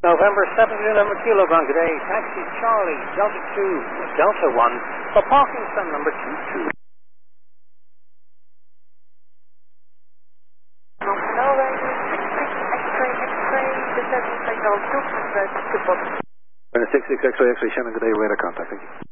November 70 November Kilo Gun today, taxi Charlie, Delta 2, Delta 1, for Parkinson number 22. Nova, X-ray, descending signal 200 to bottom. 66 X-ray, Shannon, good day, radar contact, thank you.